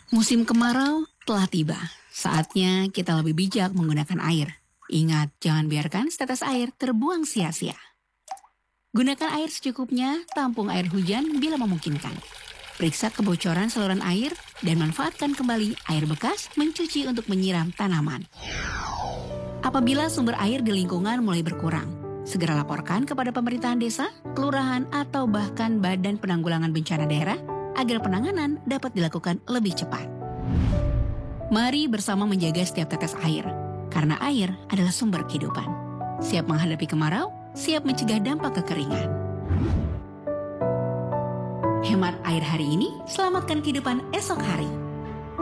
Musim kemarau telah tiba. Saatnya kita lebih bijak menggunakan air. Ingat, jangan biarkan setetes air terbuang sia-sia. Gunakan air secukupnya, tampung air hujan bila memungkinkan. Periksa kebocoran saluran air dan manfaatkan kembali air bekas mencuci untuk menyiram tanaman. Apabila sumber air di lingkungan mulai berkurang, segera laporkan kepada pemerintahan desa, kelurahan, atau bahkan Badan Penanggulangan Bencana Daerah agar penanganan dapat dilakukan lebih cepat. Mari bersama menjaga setiap tetes air, karena air adalah sumber kehidupan. Siap menghadapi kemarau, siap mencegah dampak kekeringan. Hemat air hari ini, selamatkan kehidupan esok hari.